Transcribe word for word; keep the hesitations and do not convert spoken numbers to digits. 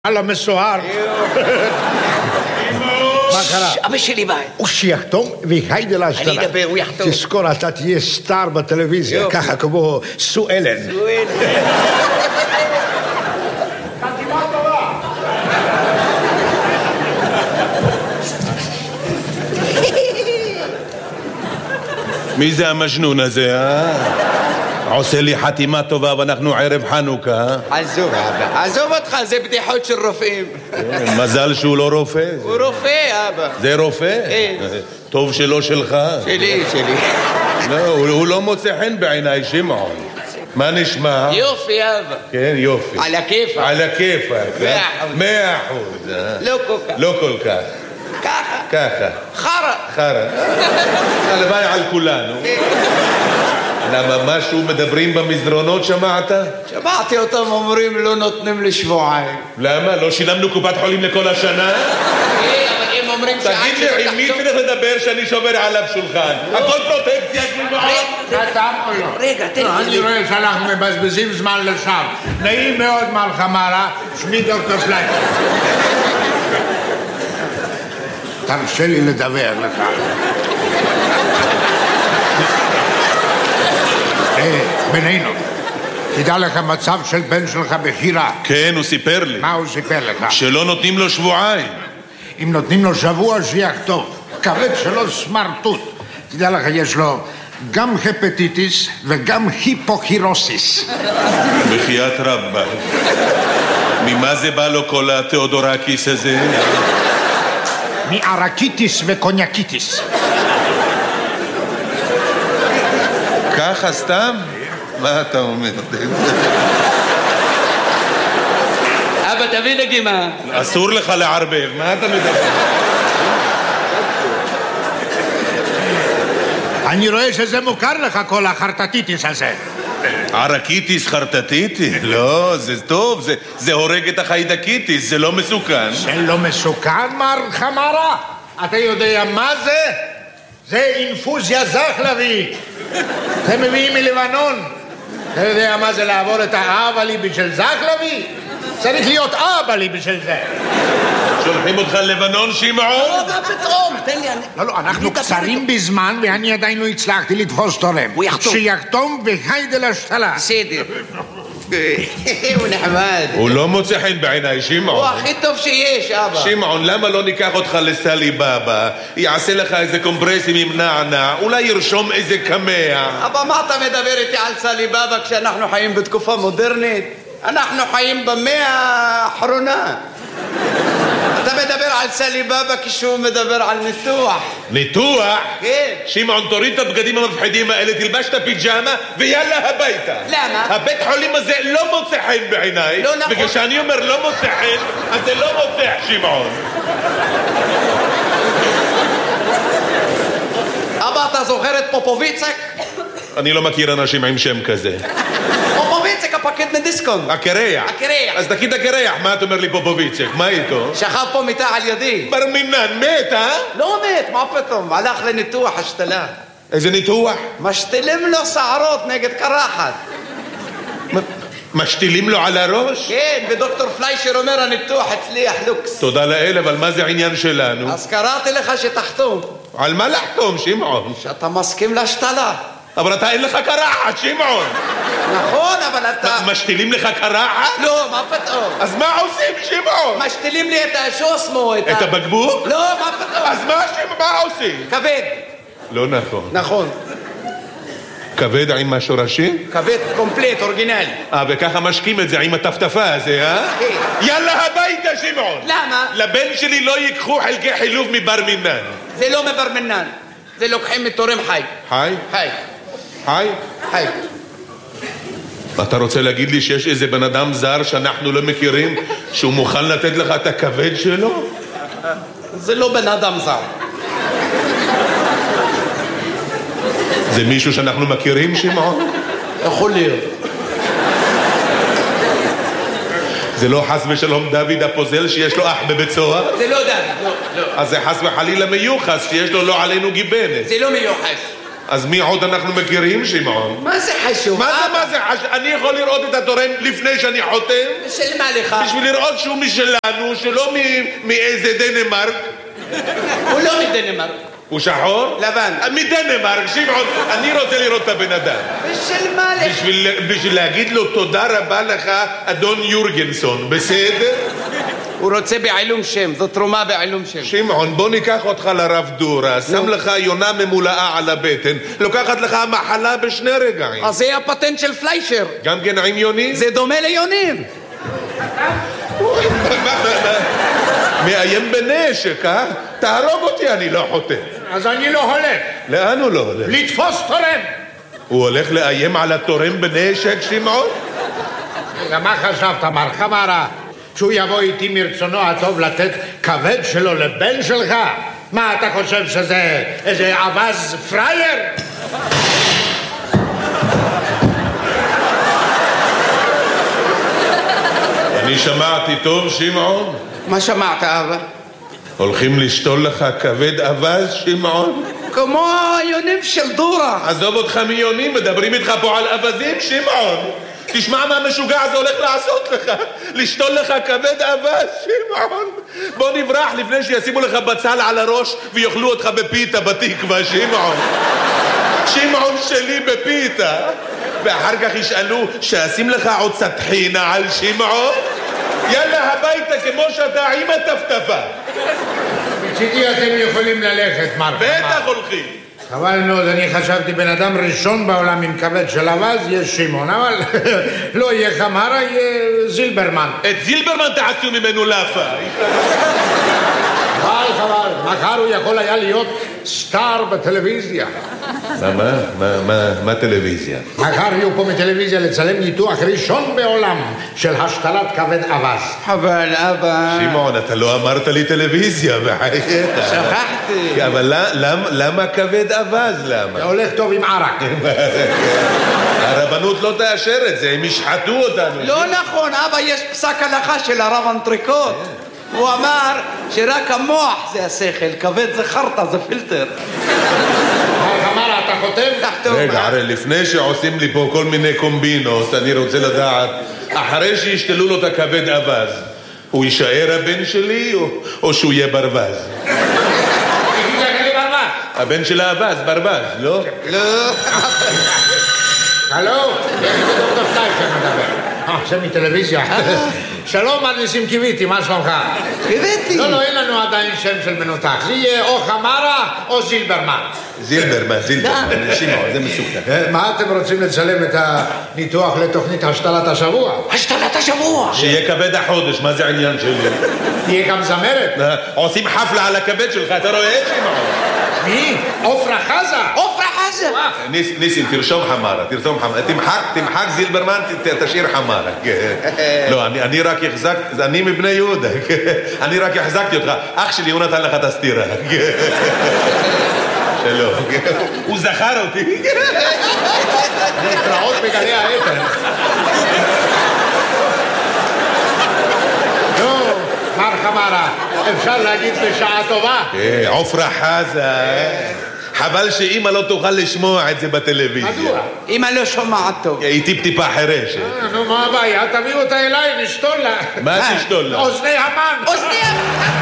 על המסוהר. מה קרה? אבא שלי בא. הוא שיחתום ויחיידה להשתלה. אני אדבר, הוא יחתום. תזכור, אתה תהיה סטאר בטלוויזיה, ככה כמו סו אלן. סו אלן. חתימה טובה. מי זה המג'נון הזה, אה? עושה לי חתימה טובה ואנחנו ערב חנוכה. עזוב אבא, עזוב אותך, זה בדיחות של רופאים. מזל שהוא לא רופא. הוא רופא אבא. זה רופא? כן. טוב שלא שלך. שלי, שלי. לא, הוא לא מוצא חן בעיניי, שמעון. מה נשמע? יופי אבא. כן, יופי. על הכיפק. על הכיפק. מאה אחוז. מאה אחוז. לא כל כך. לא כל כך. ככה. ככה. חרא. חרא. הלוואי על כולנו. למה משהו מדברים במסדרונות, שמעת? שמעתי אותם אומרים לא נותנים לי שבועיים. למה? לא שילמנו קופת חולים לכל השנה? כן, אבל הם אומרים שעד תגיד לי, עם מי צריך לדבר שאני שובר עליו שולחן? הכל פרוטקציה, רגע, תן לי. אני רואה שאנחנו מבזבזים זמן לשווא. נעים מאוד מר חמרה, שמי דוקטור פלייק. תרשה לי לדבר לך. בינינו, תדע לך מצב של בן שלך בחירה. כן, הוא סיפר לי. מה הוא סיפר לך? שלא נותנים לו שבועיים. אם נותנים לו שבוע שיחתום. כבד שלו סמרטוט. תדע לך, יש לו גם הפטיטיס וגם היפוקריוסיס. בחיית רבה. ממה זה בא לו כל התיאודורקיס הזה? מערקיטיס וקוניאקיטיס. ככה סתם? מה אתה אומר? אבא, תביא נגימה. אסור לך לערבב, מה אתה מדבר? אני רואה שזה מוכר לך כל החרטטיטיס הזה. ערקיטיס, חרטטיטיס? לא, זה טוב, זה, זה הורג את החיידקיטיס, זה לא מסוכן. זה לא מסוכן, מר חמרה? אתה יודע מה זה? זה אינפוזיה זחלבי. אתם מביאים מלבנון. אתה יודע מה זה לעבור את האבלי בשל זחלבי? צריך להיות אבלי בשל זה. שולחים אותך ללבנון, שמעון? לא, מה פתאום? תן לי... לא, לא, אנחנו קצרים בזמן ואני עדיין לא הצלחתי לתפוס תורם. הוא יחתום. שיחתום וחיידה להשתלה. בסדר. הוא נחמד. הוא לא מוצא חן בעיניי, שמעון. הוא הכי טוב שיש, אבא. שמעון, למה לא ניקח אותך לסלי בבא? יעשה לך איזה קומפרסים עם נענע, אולי ירשום איזה קמע. אבא, מה אתה מדבר איתי על סלי בבא כשאנחנו חיים בתקופה מודרנית? אנחנו חיים במאה האחרונה. אתה מדבר על סלי בבא כשהוא מדבר על ניתוח. ניתוח? כן. שמעון, תוריד את הבגדים המפחידים האלה, תלבש את הפיג'מה ויאללה הביתה. למה? הבית חולים הזה לא מוצא חן בעיניי. לא נכון. וכשאני אומר לא מוצא חן, אז זה לא מוצא, שמעון. אבא, אתה זוכר את פופוביצק? אני לא מכיר אנשים עם שם כזה. פופוביצק, הפקיד מדיסקונט. הקרח. הקרח. אז תגיד הקרח, מה אתה אומר לי פופוביצק? מה איתו? שכב פה מיטה על ידי. בר מינן, מת, אה? לא מת, מה פתאום? הלך לניתוח השתלה. איזה ניתוח? משתילים לו שערות נגד קרחת. משתילים לו על הראש? כן, ודוקטור פליישר אומר הניתוח הצליח לוקס. תודה לאל, אבל מה זה העניין שלנו? אז קראתי לך שתחתום. על מה לחתום, שמעון? שאתה מסכים להשתלה. אבל אתה אין לך קרחת, שמעון. נכון, אבל אתה... משתילים לך קרחת? לא, מה פתאום? אז מה עושים, שמעון? משתילים לי את השוסמו, את ה... את הבקבוק? לא, מה פתאום? אז מה, מה עושים? כבד. לא נכון. נכון. כבד עם השורשים? כבד קומפלט, אורגינלי. אה, וככה משקים את זה עם הטפטפה הזה, אה? כן. יאללה הביתה, שמעון. למה? לבן שלי לא ייקחו חלקי חילוב מבר מינן. זה לא מבר מינן. זה לוקחים מתורם חי. חי? חי. חי? חי. אתה רוצה להגיד לי שיש איזה בן אדם זר שאנחנו לא מכירים שהוא מוכן לתת לך את הכבד שלו? זה לא בן אדם זר. זה מישהו שאנחנו מכירים, שמעון? יכול להיות. זה לא חס ושלום דוד הפוזל שיש לו אח בבית סוהר? זה לא דוד, לא, לא. אז זה חס וחלילה מיוחס שיש לו לא עלינו גיבנת. זה לא מיוחס. אז מי עוד אנחנו מכירים, שמעון? מה זה חשוב? מה זה, מה זה חשוב? אני יכול לראות את התורם לפני שאני חותם? של מה לך? בשביל לראות שהוא משלנו, שלא מאיזה דנמרק. הוא לא מדנמרק. הוא שחור? לבן. מדנמרק, שמעון, אני רוצה לראות את הבן אדם. ושל מה לך? בשביל, בשביל להגיד לו תודה רבה לך, אדון יורגנסון, בסדר? הוא רוצה בעילום שם, זו תרומה בעילום שם. שמעון, בוא ניקח אותך לרב דורה, שם לך יונה ממולאה על הבטן, לוקחת לך מחלה בשני רגעים. אז זה הפטנט של פליישר. גם כן עם יונים? זה דומה ליונים. מאיים בנשק, אה? תהרוג אותי, אני לא חותם. אז אני לא הולך. לאן הוא לא הולך? לתפוס תורם. הוא הולך לאיים על התורם בנשק, שמעון? מה חשבת, מר חמרה? שהוא יבוא איתי מרצונו הטוב לתת כבד שלו לבן שלך? מה, אתה חושב שזה איזה אבז פרייר? אני שמעתי טוב, שמעון? מה שמעת, אבא? הולכים לשתול לך כבד אבז, שמעון? כמו היונים של דורה. עזוב אותך מיונים, מדברים איתך פה על אבזים, שמעון. תשמע מה המשוגע הזה הולך לעשות לך, לשתול לך כבד אבז, שמעון. בוא נברח לפני שישימו לך בצל על הראש ויאכלו אותך בפיתה בתקווה, שמעון. שמעון שלי בפיתה. ואחר כך ישאלו שאשים לך עוד סטחינה על שמעון. יאללה הביתה כמו שאתה עם הטפטפה. מצידי אתם יכולים ללכת, מר חמרה. בטח הולכים. אבל מאוד, אני חשבתי בן אדם ראשון בעולם עם כבד של אבז יש שמעון, אבל לא יהיה חמרה, יהיה זילברמן. את זילברמן תעשו ממנו לאפה. חבל, חבל, מחר הוא יכול היה להיות סטאר בטלוויזיה. מה, מה? מה, מה, מה טלוויזיה? מחר יהיו פה מטלוויזיה לצלם ניתוח ראשון בעולם של השתלת כבד אבז. אבל אבא... שמעון, אתה לא אמרת לי טלוויזיה, בחייך. שכחתי. אבל למה, למה כבד אבז? למה? זה הולך טוב עם ערק. הרבנות לא תאשר את זה, הם ישחטו אותנו. לא נכון, אבא, יש פסק הלכה של הרב אנטריקוט. הוא אמר שרק המוח זה השכל, כבד זה חרטה, זה פילטר. מר חמרה, אתה חותם? רגע, הרי לפני שעושים לי פה כל מיני קומבינות, אני רוצה לדעת, אחרי שישתלו לו את הכבד אבז, הוא יישאר הבן שלי או, או שהוא יהיה ברווז? הבן של האבז, ברווז, לא? לא. הלו, איך זה דוקטור פליישר מדבר? אה, זה מטלוויזיה. שלום, מר ניסים קיוויתי, מה שלומך? קיוויתי. לא, לא, אין לנו עדיין שם של מנותח. זה יהיה או חמרה או זילברמן. זילברמן, זילברמן, שמעון, זה מסוכן. מה אתם רוצים לצלם את הניתוח לתוכנית השתלת השבוע? השתלת השבוע. שיהיה כבד החודש, מה זה העניין שלי? תהיה גם זמרת. עושים חפלה על הכבד שלך, אתה רואה, שמעון? מי? עופרה חזה. עופרה חזה. ניסים, תרשום חמרה, תרשום חמרה. תמחק, תמחק זילברמן, תשאיר חמרה. לא, אני רק החזקתי, אני מבני יהודה. אני רק החזקתי אותך. אח שלי, הוא נתן לך את הסתירה. שלום. הוא זכר אותי. להתראות בגלי האתר. נו, מר חמרה, אפשר להגיד בשעה טובה? עופרה חזה. חבל שאמא לא תוכל לשמוע את זה בטלוויזיה. מדוע? אמא לא שומעת טוב. היא טיפ-טיפה חירשת. נו, מה הבעיה? תביאו אותה אליי, נשתול לה. מה תשתול לה? אוזני המן. אוזני המן.